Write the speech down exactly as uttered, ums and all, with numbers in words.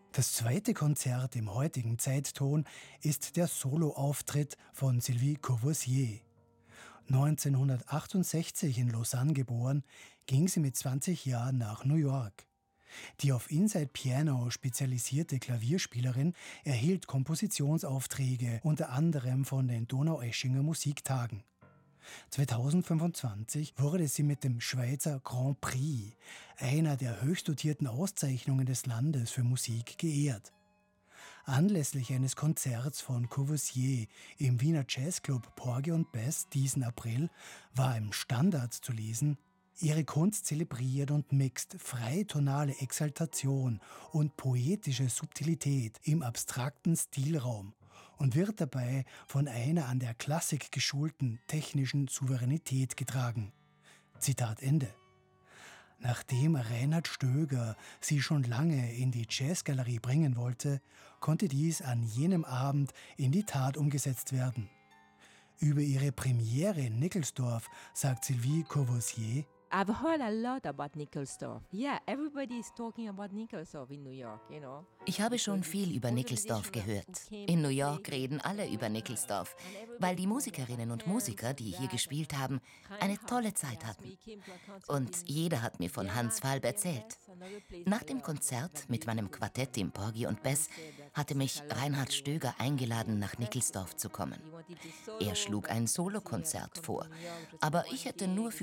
Das zweite Konzert im heutigen Zeitton ist der Soloauftritt von Sylvie Courvoisier. neunzehnhundertachtundsechzig in Lausanne geboren, ging sie mit zwanzig Jahren nach New York. Die auf Inside Piano spezialisierte Klavierspielerin erhielt Kompositionsaufträge unter anderem von den Donaueschinger Musiktagen. zweitausendfünfundzwanzig wurde sie mit dem Schweizer Grand Prix, einer der höchst dotierten Auszeichnungen des Landes für Musik, geehrt. Anlässlich eines Konzerts von Courvoisier im Wiener Jazzclub Porgy und Bess diesen April war im Standard zu lesen: Ihre Kunst zelebriert und mixt freitonale Exaltation und poetische Subtilität im abstrakten Stilraum und wird dabei von einer an der Klassik geschulten technischen Souveränität getragen. Zitat Ende. Nachdem Reinhard Stöger sie schon lange in die Jazzgalerie bringen wollte, konnte dies an jenem Abend in die Tat umgesetzt werden. Über ihre Premiere in Nickelsdorf sagt Sylvie Courvoisier: I've heard a lot about Nickelsdorf. Yeah, everybody is talking about Nickelsdorf in New York, you know. Ich habe schon viel über Nickelsdorf gehört. In New York reden alle über Nickelsdorf, weil die Musikerinnen und Musiker, die hier gespielt haben, eine tolle Zeit hatten. Und jeder hat mir von Hans Falb erzählt. Nach dem Konzert mit meinem Quartett im Porgy und Bess hatte mich Reinhard Stöger eingeladen, nach Nickelsdorf zu kommen. Er schlug ein Solokonzert vor, aber ich hätte nur für